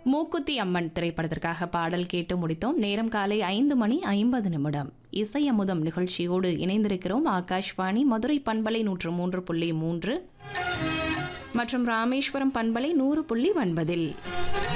மூக்குத்தி அம்மன் திரைப்படத்திற்காக பாடல் கேட்டு முடித்தோம். நேரம் காலை 5:50. இசை அமுதம் நிகழ்ச்சியோடு இணைந்திருக்கிறோம். ஆகாஷ்வாணி மதுரை பண்பலை 103.3 மற்றும் ராமேஸ்வரம் பண்பலை 100.9.